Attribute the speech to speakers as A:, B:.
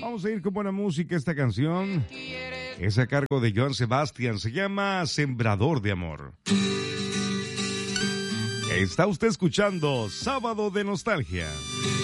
A: Vamos a ir con buena música. Esta canción es a cargo de Joan Sebastián. Se llama Sembrador de Amor. Está usted escuchando Sábado de Nostalgia.